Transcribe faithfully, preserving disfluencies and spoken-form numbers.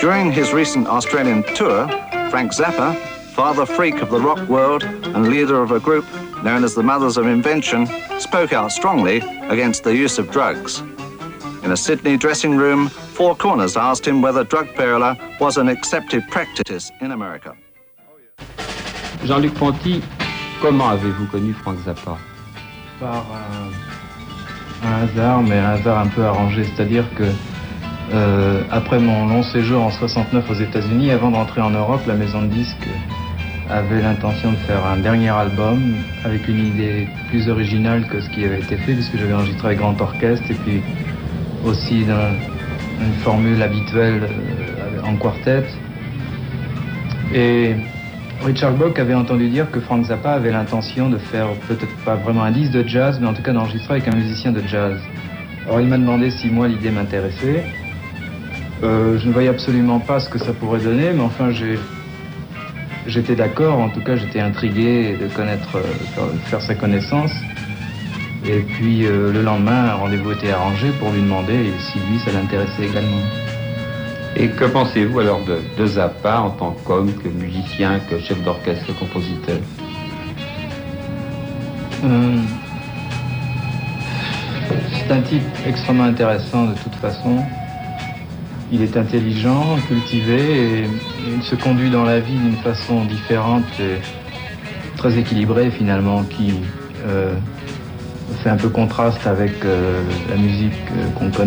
During his recent Australian tour, Frank Zappa, father freak of the rock world and leader of a group known as the Mothers of Invention, spoke out strongly against the use of drugs. In a Sydney dressing room, Four Corners asked him whether drug paranoia was an accepted practice in America. Jean-Luc Ponty, comment avez-vous connu Frank Zappa? Par un, un hasard, mais un hasard un peu arrangé, c'est-à-dire que euh, après mon long séjour en soixante-neuf aux États-Unis, avant de rentrer en Europe, la maison de disques avait l'intention de faire un dernier album avec une idée plus originale que ce qui avait été fait, puisque j'avais enregistré avec grand orchestre et puis aussi dans une formule habituelle euh, en quartet. Et Richard Bock avait entendu dire que Frank Zappa avait l'intention de faire peut-être pas vraiment un disque de jazz, mais en tout cas d'enregistrer avec un musicien de jazz. Alors il m'a demandé si moi l'idée m'intéressait. Euh, je ne voyais absolument pas ce que ça pourrait donner, mais enfin j'ai, j'étais d'accord, en tout cas j'étais intrigué de connaître, de faire sa connaissance. Et puis euh, le lendemain, un rendez-vous était arrangé pour lui demander si lui ça l'intéressait également. Et que pensez-vous alors de, de Zappa en tant qu'homme, que musicien, que chef d'orchestre, que compositeur? euh, C'est un type extrêmement intéressant de toute façon. Il est intelligent, cultivé et, et il se conduit dans la vie d'une façon différente et très équilibrée finalement, qui euh, fait un peu contraste avec euh, la musique euh, qu'on connaît.